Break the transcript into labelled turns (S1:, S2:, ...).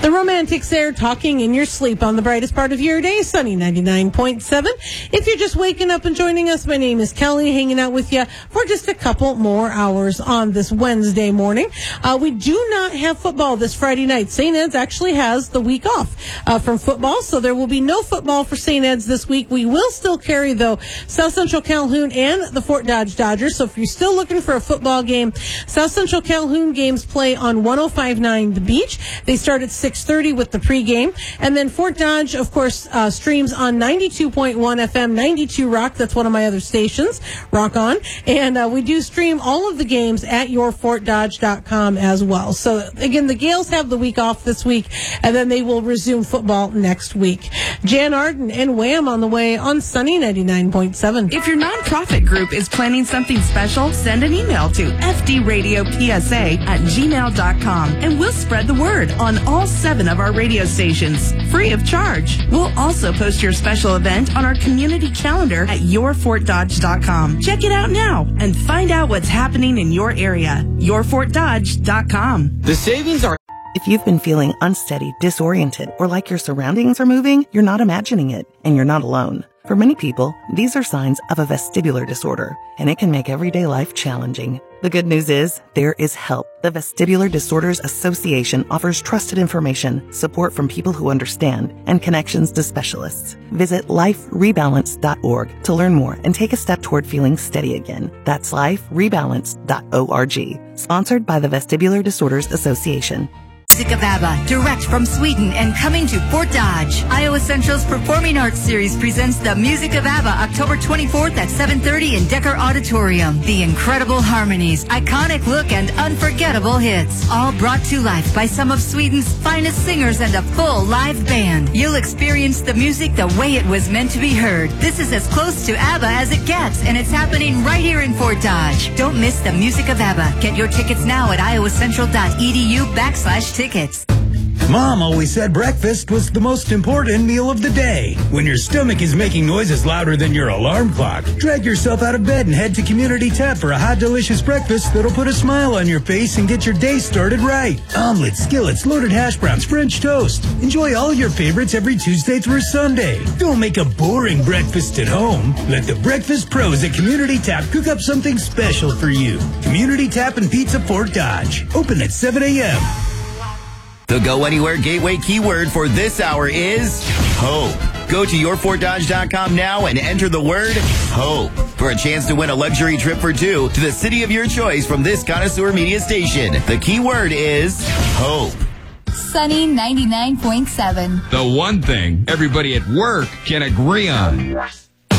S1: The Romantics there, talking in your sleep on the brightest part of your day, Sunny 99.7. If you're just waking up and joining us, my name is Kelly, hanging out with you for just a couple more hours on this Wednesday morning. We do not have football this Friday night. St. Ed's actually has the week off from football, so there will be no football for St. Ed's this week. We will still carry, though, South Central Calhoun and the Fort Dodge Dodgers. So if you're still looking for a football game, South Central Calhoun games play on 105.9 The Beach. They start at 6:30 with the pregame. And then Fort Dodge, of course, streams on 92.1 FM, 92 Rock. That's one of my other stations, Rock On. And we do stream all of the games at yourfortdodge.com as well. So, again, the Gales have the week off this week, and then they will resume football next week. Jan Arden and Wham on the way on Sunny 99.7.
S2: If your nonprofit group is planning something special, send an email to fdradiopsa@gmail.com, and we'll spread the word on all 7 of our radio stations, free of charge. We'll also post your special event on our community calendar at yourfortdodge.com. Check it out now and find out what's happening in your area. yourfortdodge.com.
S3: The savings are...
S4: If you've been feeling unsteady, disoriented, or like your surroundings are moving, you're not imagining it, and you're not alone. For many people, these are signs of a vestibular disorder, and it can make everyday life challenging. The good news is, there is help. The Vestibular Disorders Association offers trusted information, support from people who understand, and connections to specialists. Visit liferebalance.org to learn more and take a step toward feeling steady again. That's liferebalance.org. Sponsored by the Vestibular Disorders Association.
S5: Music of ABBA, direct from Sweden and coming to Fort Dodge. Iowa Central's Performing Arts Series presents the Music of ABBA October 24th at 7:30 in Decker Auditorium. The incredible harmonies, iconic look, and unforgettable hits, all brought to life by some of Sweden's finest singers and a full live band. You'll experience the music the way it was meant to be heard. This is as close to ABBA as it gets, and it's happening right here in Fort Dodge. Don't miss the Music of ABBA. Get your tickets now at iowacentral.edu/tickets.
S6: Mom always said breakfast was the most important meal of the day. When your stomach is making noises louder than your alarm clock, drag yourself out of bed and head to Community Tap for a hot, delicious breakfast that'll put a smile on your face and get your day started right. Omelets, skillets, loaded hash browns, French toast. Enjoy all your favorites every Tuesday through Sunday. Don't make a boring breakfast at home. Let the breakfast pros at Community Tap cook up something special for you. Community Tap and Pizza Fort Dodge. Open at 7 a.m.
S3: The Go Anywhere Gateway keyword for this hour is hope. Go to yourfortdodge.com now and enter the word hope for a chance to win a luxury trip for 2 to the city of your choice from this connoisseur media station. The keyword is hope.
S7: Sunny 99.7.
S8: The one thing everybody at work can agree on.